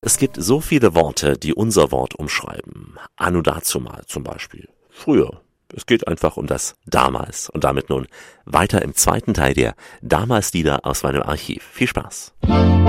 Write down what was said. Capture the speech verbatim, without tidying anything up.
Es gibt so viele Worte, die unser Wort umschreiben. Anno dazumal zum Beispiel. Früher. Es geht einfach um das Damals. Und damit nun weiter im zweiten Teil der Damals-Lieder aus meinem Archiv. Viel Spaß.